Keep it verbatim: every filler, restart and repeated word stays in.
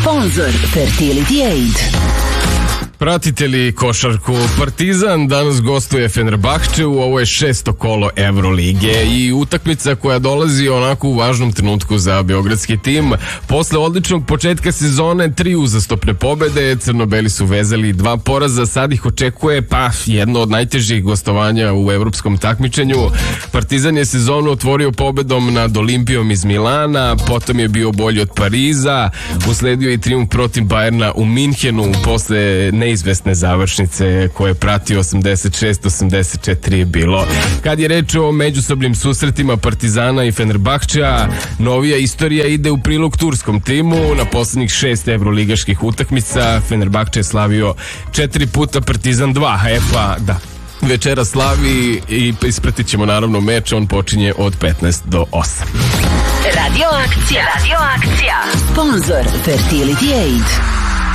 Sponzor Fertility Aid. Pratite li košarku? Partizan danas gostuje Fenerbahče u ovo je šesto kolo Evrolige i utakmica koja dolazi onako u važnom trenutku za beogradski tim. Posle odličnog početka sezone, tri uzastopne pobede, crno-beli su vezali dva poraza, sad ih očekuje pa jedno od najtežih gostovanja u evropskom takmičenju. Partizan je sezonu otvorio pobedom nad Olimpijom iz Milana, potom je bio bolji od Pariza, usledio i trijumf protiv Bajerna u Minhenu posle ne izvesne završnice koje prati osamdeset šest osamdeset četiri je bilo. Kad je reč o međusobnim susretima Partizana i Fenerbahčea, novija istorija ide u prilog turskom timu. Na poslednjih šest evroligaških utakmica Fenerbahče je slavio četiri puta, Partizan dva. E pa, da, večera slavi i ispratit ćemo naravno meč, on počinje od petnaest do osam. Radio akcija, radio akcija. Sponzor Fertility Aid.